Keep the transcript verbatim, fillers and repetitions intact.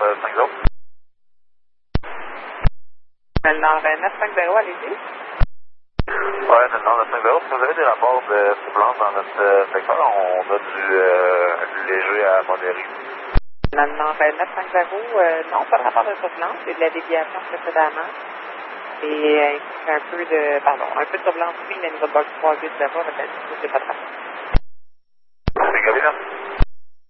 cinq zéro. Le Nord neuf cinq zéro, allez-y. Ouais, le Nord neuf cinq zéro, si vous avez des rapports de turbulence dans notre euh, secteur, on a du euh, léger à modéré. Dans le Nord neuf cinq zéro, euh, non, pas de rapport de turbulence, c'est de la déviation précédemment. Et euh, un peu de, pardon, un peu de turbulence, oui, mais niveau de box trois huit zéro avec un petit peu de pas de rapport.